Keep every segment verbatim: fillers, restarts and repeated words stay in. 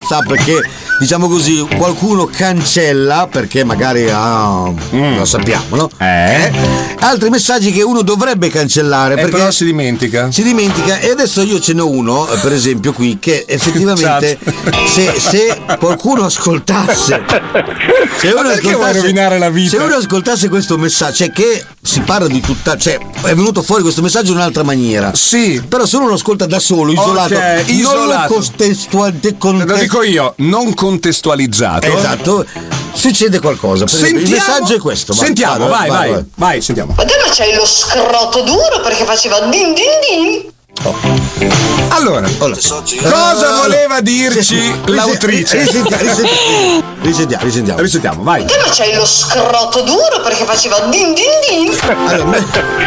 WhatsApp che, diciamo così, qualcuno cancella perché magari ah, mm. lo sappiamo, no? Eh? eh? Altri messaggi che uno dovrebbe cancellare eh, perché però si dimentica. Si dimentica e adesso io ce n'ho uno, per esempio qui, che effettivamente se, se qualcuno ascoltasse se uno Ma perché vuoi rovinare la vita? Se uno ascoltasse questo messaggio, cioè che si parla di tutta, cioè è venuto fuori questo messaggio in un'altra maniera. Sì. Però se uno lo ascolta da solo, isolato, okay, non isolato. lo contestualmente Lo dico io, non contestualizzato. Esatto. Succede qualcosa. Per esempio, il messaggio è questo. Sentiamo, vai, vai, vai, vai, vai, sentiamo. Ma te ma c'hai lo scroto duro perché faceva din din din. Oh. Allora, allora, cosa voleva dirci l'autrice? Risentiamo, risentiamo, risentiamo. Risentiamo, vai. Te ma c'hai lo scroto duro perché faceva din din din. Allora,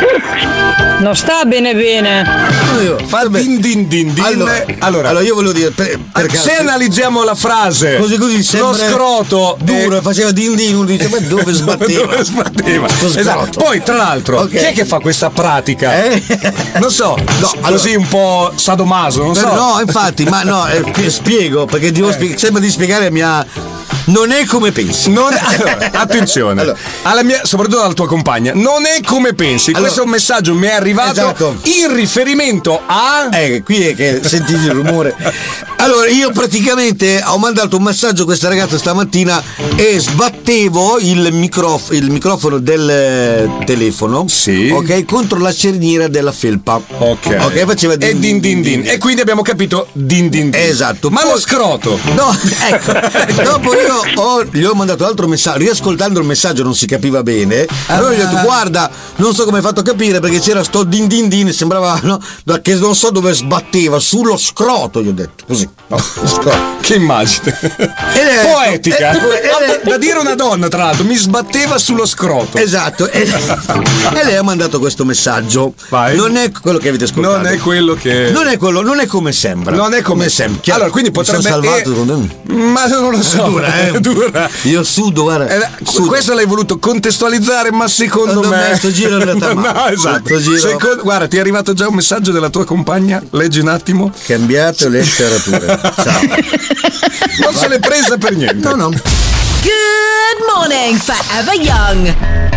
non sta bene bene. Fa din din din din. Allora, allora, allora io volevo dire per, per se caso, analizziamo la frase così così lo scroto duro eh, faceva din din, uno dice ma dove sbatteva? dove sbatteva? Esatto. Poi tra l'altro okay. Chi è che fa questa pratica? Eh? Non so, no, allora, così un po' sadomaso, non so. No, infatti, ma no, eh, spiego perché devo eh. spieg- sembra di spiegare la mia. Non è come pensi. Non è, allora, attenzione, allora. Alla mia, soprattutto alla tua compagna, non è come pensi. Allora, questo messaggio mi è arrivato esatto. in riferimento a. Eh, qui è che sentite il rumore. Allora, io praticamente ho mandato un messaggio a questa ragazza stamattina e sbattevo il, microf- il microfono del telefono, sì. ok, contro la cerniera della felpa. Ok. Ok, faceva din e din din din. din. E quindi abbiamo capito din din din. Esatto. Ma poi, lo scroto. No, ecco. Dopo io ho, gli ho mandato altro messaggio, riascoltando il messaggio non si capiva bene. Allora gli ho detto guarda, non so come hai fatto a capire perché c'era sto din din din, sembrava no, che non so dove sbatteva, sullo scroto, gli ho detto, così. No, che immagine è, poetica è, è, da dire una donna, tra l'altro, mi sbatteva sullo scroto. Esatto. E, e lei ha mandato questo messaggio. Vai. Non è quello che avete ascoltato. Non è quello che Non è quello, non è come sembra. Non è come, come sembra. Chiaro, allora, quindi potrebbe salvato, eh, ma non lo so. È dura, eh. dura. Io sudo, guarda. Eh, sudo. Questo l'hai voluto contestualizzare, ma secondo, secondo me, me sto giro è andata male. No, esatto. Giro... Secondo... Guarda, ti è arrivato già un messaggio della tua compagna. Leggi un attimo. Cambiate le serrature. Ciao. Non se l'è presa per niente. No, no. Good morning, Forever Young.